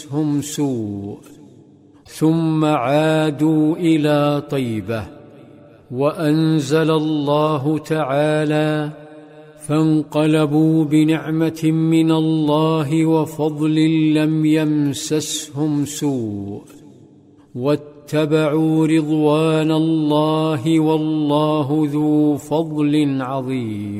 هم سوء، ثم عادوا إلى طيبة. وأنزل الله تعالى: فانقلبوا بنعمة من الله وفضل لم يمسسهم سوء واتبعوا رضوان الله والله ذو فضل عظيم.